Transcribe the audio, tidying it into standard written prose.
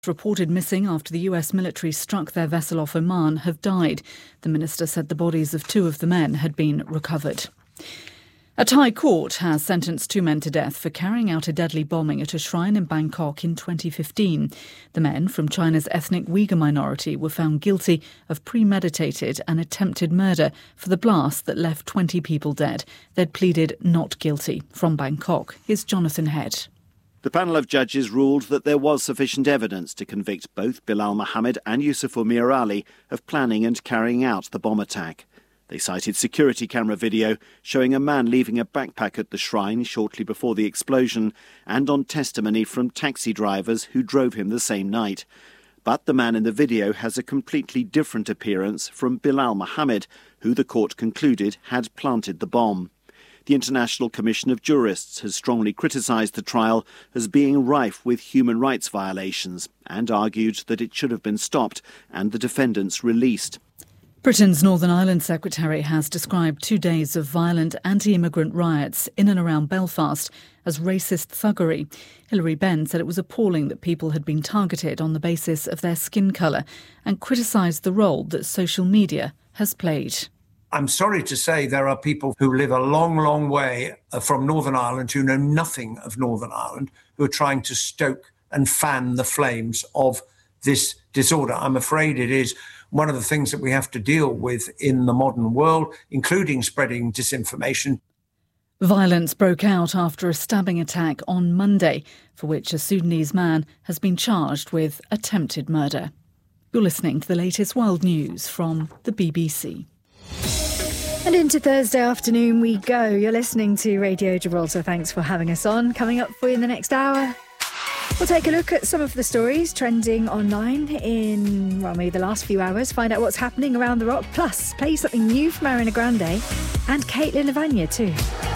reported missing after the US military struck their vessel off Oman have died. The minister said the bodies of 2 of the men had been recovered. A Thai court has sentenced 2 men to death for carrying out a deadly bombing at a shrine in Bangkok in 2015. The men from China's ethnic Uyghur minority were found guilty of premeditated and attempted murder for the blast that left 20 people dead. They'd pleaded not guilty. From Bangkok, here's Jonathan Head. The panel of judges ruled that there was sufficient evidence to convict both Bilal Mohammed and Yusufur Mir Ali of planning and carrying out the bomb attack. They cited security camera video showing a man leaving a backpack at the shrine shortly before the explosion and on testimony from taxi drivers who drove him the same night. But the man in the video has a completely different appearance from Bilal Mohammed, who the court concluded had planted the bomb. The International Commission of Jurists has strongly criticised the trial as being rife with human rights violations and argued that it should have been stopped and the defendants released. Britain's Northern Ireland Secretary has described 2 days of violent anti-immigrant riots in and around Belfast as racist thuggery. Hilary Benn said it was appalling that people had been targeted on the basis of their skin colour and criticised the role that social media has played. I'm sorry to say there are people who live a long, long way from Northern Ireland who know nothing of Northern Ireland who are trying to stoke and fan the flames of this disorder. I'm afraid it is one of the things that we have to deal with in the modern world, including spreading disinformation. Violence broke out after a stabbing attack on Monday, for which a Sudanese man has been charged with attempted murder. You're listening to the latest world news from the BBC. And into Thursday afternoon we go. You're listening to Radio Gibraltar. Thanks for having us on. Coming up for you in the next hour, we'll take a look at some of the stories trending online in, maybe the last few hours, find out what's happening around the rock, plus play something new from Ariana Grande and Caitlin Ivania too.